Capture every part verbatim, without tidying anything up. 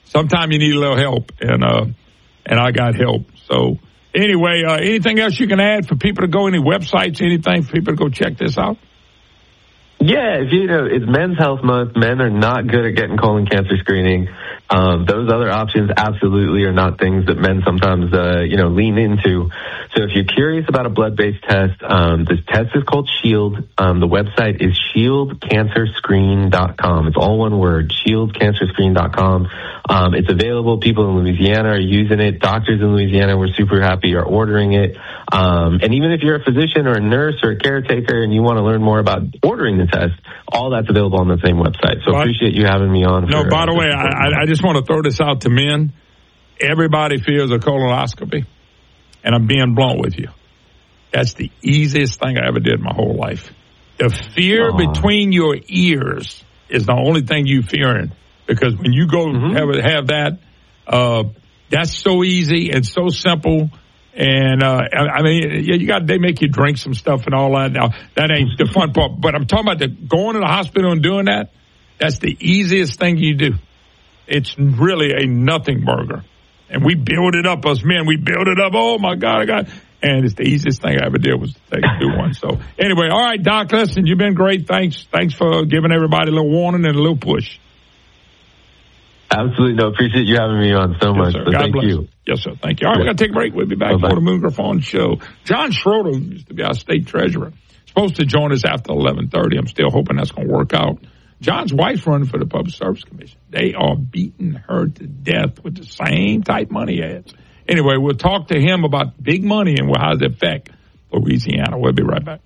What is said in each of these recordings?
sometimes you need a little help, and uh, and I got help. So anyway, uh, anything else you can add for people to go, any websites, anything for people to go check this out? Yeah, if you know, it's Men's Health Month. Men are not good at getting colon cancer screening. Um, those other options absolutely are not things that men sometimes, uh, you know, lean into. So if you're curious about a blood-based test, um, this test is called SHIELD. Um, the website is shield cancer screen dot com. It's all one word, shield cancer screen dot com. Um, it's available. People in Louisiana are using it. Doctors in Louisiana, we're super happy, are ordering it. Um, and even if you're a physician or a nurse or a caretaker and you want to learn more about ordering the test, all that's available on the same website. So I appreciate you having me on. No, for, by uh, the way, I, I just want to throw this out to men. Everybody fears a colonoscopy, and I'm being blunt with you. That's the easiest thing I ever did in my whole life. The fear Aww. between your ears is the only thing you're fearing, because when you go mm-hmm. have, have that, uh, that's so easy and so simple. And, uh, I mean, yeah, you got, they make you drink some stuff and all that. Now, that ain't the fun part, but I'm talking about the going to the hospital and doing that. That's the easiest thing you do. It's really a nothing burger. And we build it up, us men, we build it up. Oh my God, I got, and it's the easiest thing I ever did was to take, do one. So anyway, all right, Doc, listen, you've been great. Thanks. Thanks for giving everybody a little warning and a little push. Absolutely. No, appreciate you having me on so yes, much. Sir. So God thank bless. you. Yes, sir. Thank you. All right, we're going to take a break. We'll be back Bye-bye. for the Moon Griffon Show. John Schroeder, who used to be our state treasurer, supposed to join us after eleven thirty. I'm still hoping that's going to work out. John's wife's running for the Public Service Commission. They are beating her to death with the same type money ads. Anyway, we'll talk to him about big money and how does it affect Louisiana. We'll be right back.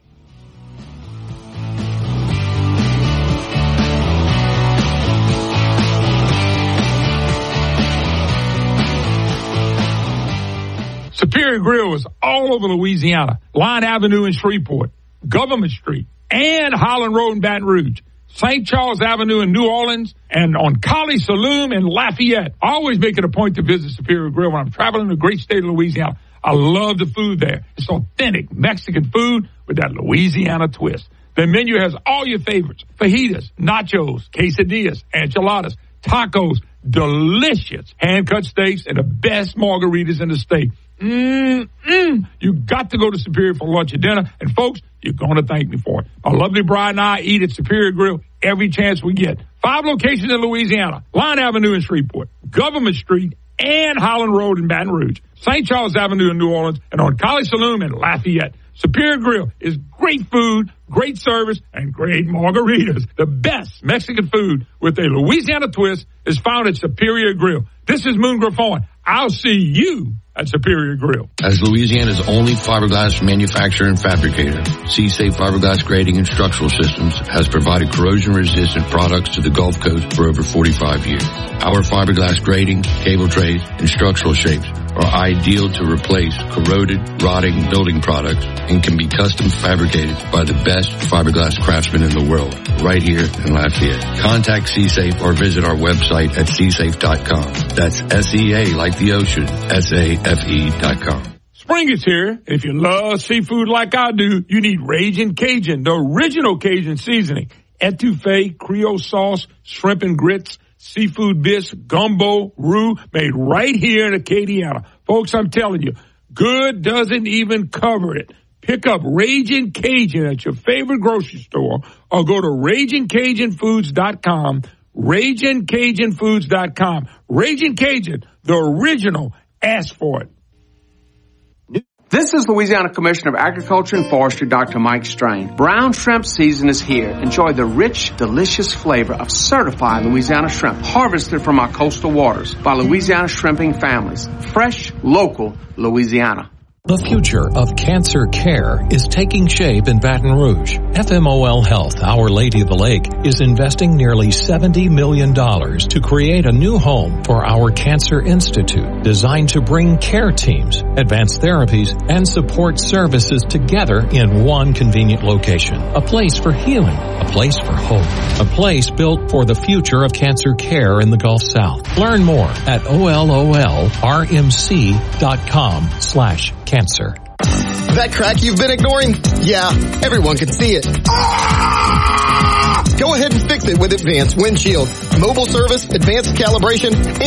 Superior Grill is all over Louisiana. Line Avenue in Shreveport, Government Street, and Holland Road in Baton Rouge. Saint Charles Avenue in New Orleans, and on Colley Saloon in Lafayette. I always make it a point to visit Superior Grill when I'm traveling the great state of Louisiana. I love the food there. It's authentic Mexican food with that Louisiana twist. The menu has all your favorites: fajitas, nachos, quesadillas, enchiladas, tacos, delicious hand-cut steaks, and the best margaritas in the state. Mm-mm. You got to go to Superior for lunch or dinner. And, folks, you're going to thank me for it. My lovely bride and I eat at Superior Grill every chance we get. Five locations in Louisiana: Line Avenue in Shreveport, Government Street, and Holland Road in Baton Rouge, Saint Charles Avenue in New Orleans, and on Colley Saloon in Lafayette. Superior Grill is great food, great service, and great margaritas. The best Mexican food with a Louisiana twist is found at Superior Grill. This is Moon Griffon. I'll see you at Superior Grill. As Louisiana's only fiberglass manufacturer and fabricator, C-Safe Fiberglass Grading and Structural Systems has provided corrosion-resistant products to the Gulf Coast for over forty-five years. Our fiberglass grading, cable trays, and structural shapes are ideal to replace corroded, rotting building products and can be custom fabricated by the best fiberglass craftsmen in the world, right here in Lafayette. Contact C-Safe or visit our website at c safe dot com. That's S E A like the ocean, S A F E dot com. Spring is here. If you love seafood like I do, you need Ragin' Cajun, the original Cajun seasoning. Etouffee, Creole sauce, shrimp and grits, seafood bisque, gumbo, roux, made right here in Acadiana. Folks, I'm telling you, good doesn't even cover it. Pick up Ragin' Cajun at your favorite grocery store or go to ragin cajun foods dot com, ragin cajun foods dot com. Ragin' Cajun, the original. Ask for it. This is Louisiana Commissioner of Agriculture and Forestry, Doctor Mike Strain. Brown shrimp season is here. Enjoy the rich, delicious flavor of certified Louisiana shrimp harvested from our coastal waters by Louisiana shrimping families. Fresh, local Louisiana. The future of cancer care is taking shape in Baton Rouge. F M O L Health, Our Lady of the Lake, is investing nearly seventy million dollars to create a new home for our Cancer Institute, designed to bring care teams, advanced therapies, and support services together in one convenient location. A place for healing, a place for hope, a place built for the future of cancer care in the Gulf South. Learn more at O L O L R M C dot com slash cancer. That crack you've been ignoring? Yeah, everyone can see it. Go ahead and fix it with Advanced Windshield. Mobile service, advanced calibration,